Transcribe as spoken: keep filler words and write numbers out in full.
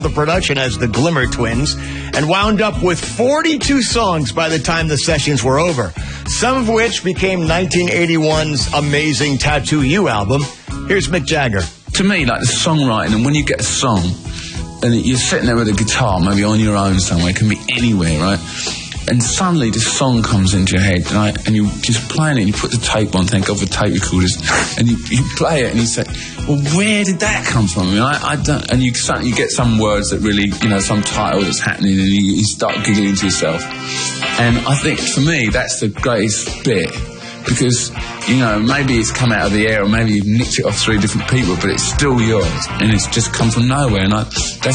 the production as the Glimmer Twins, and wound up with forty-two songs by the time the sessions were over, some of which became nineteen eighty-one's amazing Tattoo You album. Here's Mick Jagger. To me, like the songwriting, and when you get a song, and you're sitting there with a guitar, maybe on your own somewhere, it can be anywhere, right? And suddenly this song comes into your head, right? And you just playing it, and you put the tape on, thank God for tape recorders, and you, you play it, and you say, well, where did that come from? I mean, I, I don't, and you suddenly you get some words that really, you know, some title that's happening, and you, you start giggling to yourself. And I think, for me, that's the greatest bit, because, you know, maybe it's come out of the air, or maybe you've nicked it off three different people, but it's still yours, and it's just come from nowhere, and I, that's